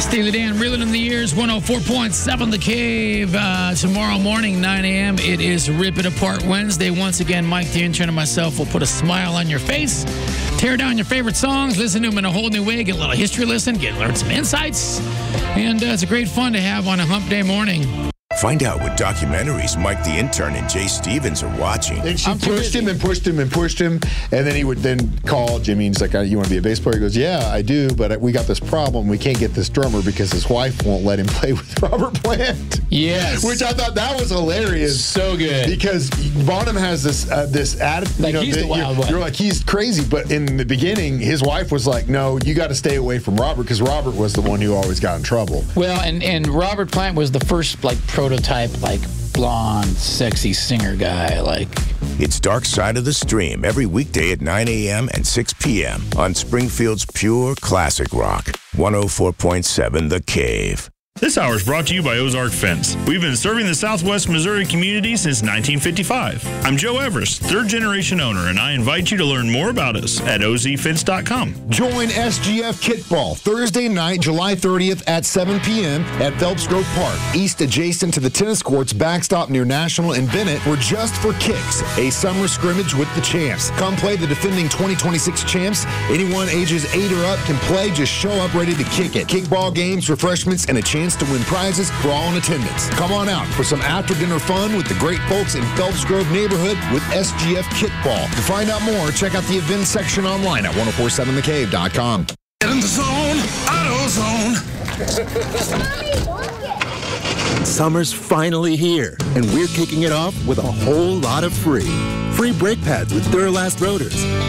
Steely Dan, Reeling in the Years, 104.7 The Cave. Tomorrow morning, 9 a.m., it is Rip It Apart Wednesday. Once again, Mike, the intern, and myself will put a smile on your face, tear down your favorite songs, listen to them in a whole new way, get a little history lesson, learn some insights. And it's a great fun to have on a hump day morning. Find out what documentaries Mike the Intern and Jay Stevens are watching. And she pushed him and pushed him and pushed him. And then he would then call Jimmy and he's like, you want to be a bass player? He goes, yeah, I do. But we got this problem. We can't get this drummer because his wife won't let him play with Robert Plant. Yes. Which I thought that was hilarious. So good. Because Bonham has this attitude. Like he's the wild one. You're like, he's crazy. But in the beginning, his wife was like, no, you got to stay away from Robert because Robert was the one who always got in trouble. Well, and Robert Plant was the first, prototype, blonde, sexy singer guy, It's Dark Side of the Stream every weekday at 9 a.m. and 6 p.m. on Springfield's Pure Classic Rock, 104.7 The Cave. This hour is brought to you by Ozark Fence. We've been serving the Southwest Missouri community since 1955. I'm Joe Everest, third-generation owner, and I invite you to learn more about us at ozfence.com. Join SGF Kickball Thursday night, July 30th at 7 p.m. at Phelps Grove Park, east adjacent to the tennis courts backstop near National and Bennett, for Just for Kicks, a summer scrimmage with the champs. Come play the defending 2026 champs. Anyone ages 8 or up can play. Just show up ready to kick it. Kickball games, refreshments, and a chance to win prizes for all in attendance. Come on out for some after-dinner fun with the great folks in Phelps Grove neighborhood with SGF Kickball. To find out more, check out the events section online at 1047thecave.com. Get in the zone, AutoZone. Summer's finally here, and we're kicking it off with a whole lot of free. Free brake pads with Duralast rotors.